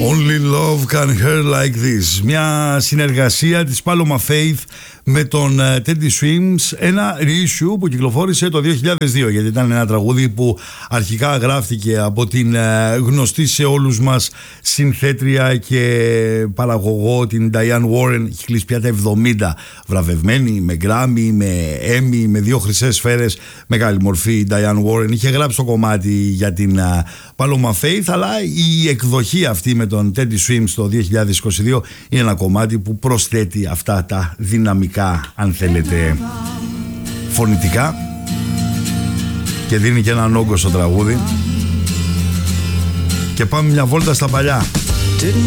Only love can hurt like this. Μια συνεργασία της Paloma Faith με τον Teddy Swims, ένα reissue που κυκλοφόρησε το 2002, γιατί ήταν ένα τραγούδι που αρχικά γράφτηκε από την γνωστή σε όλους μας συνθέτρια και παραγωγό την Diane Warren. Έχει κλείσει πια τα 70, βραβευμένη με Grammy, με Emmy, με 2 χρυσές σφαίρες, μεγάλη μορφή η Diane Warren. Είχε γράψει το κομμάτι για την Paloma Faith, αλλά η εκδοχή αυτή με τον Teddy Swims το 2022 είναι ένα κομμάτι που προσθέτει αυτά τα δυναμικά, αν θέλετε, φωνητικά, και δίνει και έναν όγκο στο τραγούδι. Και πάμε μια βόλτα στα παλιά.